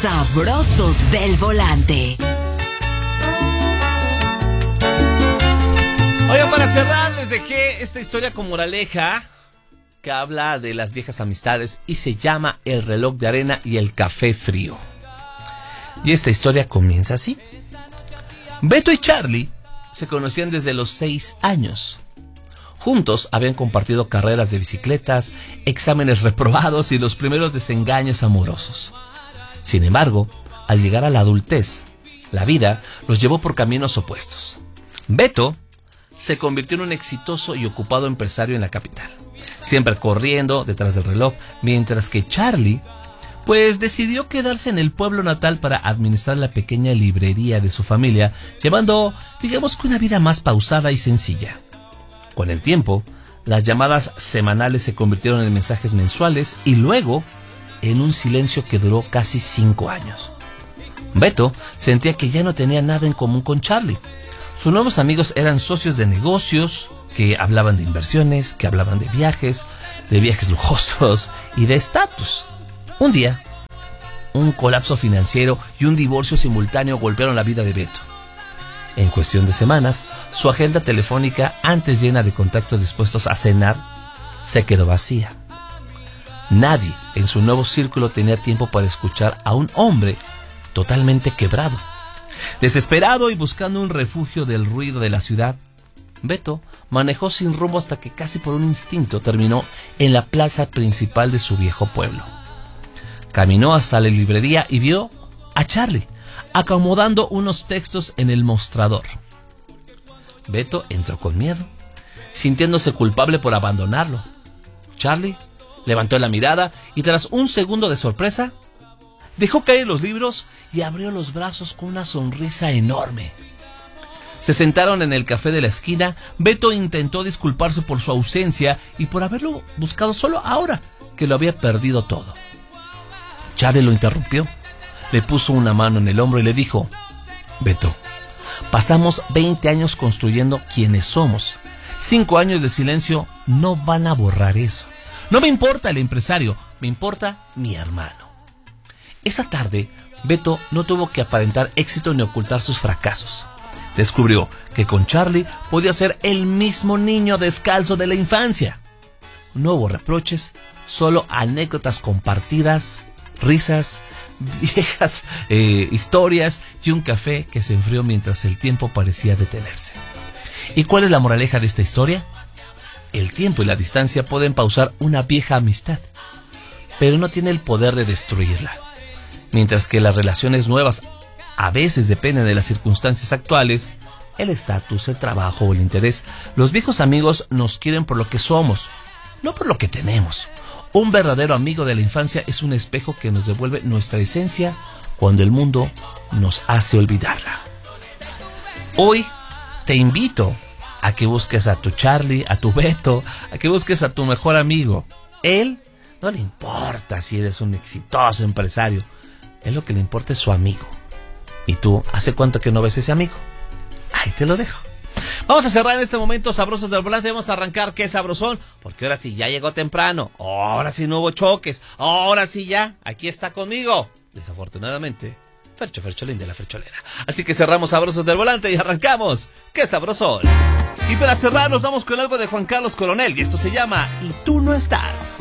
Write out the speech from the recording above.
Sabrosos del Volante. Oigan, para cerrar, les dejé esta historia con moraleja que habla de las viejas amistades y se llama El reloj de arena y el café frío. Y esta historia comienza así. Beto y Charlie se conocían desde los 6 años. Juntos habían compartido carreras de bicicletas, exámenes reprobados y los primeros desengaños amorosos. Sin embargo, al llegar a la adultez, la vida los llevó por caminos opuestos. Beto se convirtió en un exitoso y ocupado empresario en la capital, siempre corriendo detrás del reloj, mientras que Charlie, pues decidió quedarse en el pueblo natal para administrar la pequeña librería de su familia, llevando, digamos que una vida más pausada y sencilla. Con el tiempo, las llamadas semanales se convirtieron en mensajes mensuales y luego en un silencio que duró casi 5 años. Beto sentía que ya no tenía nada en común con Charlie. Sus nuevos amigos eran socios de negocios, que hablaban de inversiones, que hablaban de viajes lujosos y de estatus. Un día, un colapso financiero y un divorcio simultáneo golpearon la vida de Beto. En cuestión de semanas, su agenda telefónica, antes llena de contactos dispuestos a cenar, se quedó vacía. Nadie en su nuevo círculo tenía tiempo para escuchar a un hombre totalmente quebrado. Desesperado y buscando un refugio del ruido de la ciudad, Beto manejó sin rumbo hasta que casi por un instinto terminó en la plaza principal de su viejo pueblo. Caminó hasta la librería y vio a Charlie acomodando unos textos en el mostrador. Beto entró con miedo, sintiéndose culpable por abandonarlo. Charlie levantó la mirada y tras un segundo de sorpresa, dejó caer los libros y abrió los brazos con una sonrisa enorme. Se sentaron en el café de la esquina. Beto intentó disculparse por su ausencia y por haberlo buscado solo ahora que lo había perdido todo. Charlie lo interrumpió, le puso una mano en el hombro y le dijo: Beto, pasamos 20 años construyendo quienes somos. 5 años de silencio no van a borrar eso. No me importa el empresario, me importa mi hermano. Esa tarde, Beto no tuvo que aparentar éxito ni ocultar sus fracasos. Descubrió que con Charlie podía ser el mismo niño descalzo de la infancia. No hubo reproches, solo anécdotas compartidas, risas, viejas historias y un café que se enfrió mientras el tiempo parecía detenerse. ¿Y cuál es la moraleja de esta historia? El tiempo y la distancia pueden pausar una vieja amistad, pero no tiene el poder de destruirla. Mientras que las relaciones nuevas a veces dependen de las circunstancias actuales, el estatus, el trabajo o el interés, los viejos amigos nos quieren por lo que somos, no por lo que tenemos. Un verdadero amigo de la infancia es un espejo que nos devuelve nuestra esencia cuando el mundo nos hace olvidarla. Hoy te invito a que busques a tu Charlie, a tu Beto, a que busques a tu mejor amigo. Él no le importa si eres un exitoso empresario. Él lo que le importa es su amigo. ¿Y tú, hace cuánto que no ves a ese amigo? Ahí te lo dejo. Vamos a cerrar en este momento Sabrosos del Volante. Vamos a arrancar qué sabrosón, porque ahora sí ya llegó temprano. Ahora sí no hubo choques. Ahora sí ya, aquí está conmigo. Desafortunadamente, Fercholín de la Fercholera. Así que cerramos Sabrosos del Volante y arrancamos qué sabrosón. Y para cerrar nos vamos con algo de Juan Carlos Coronel y esto se llama Y tú no estás.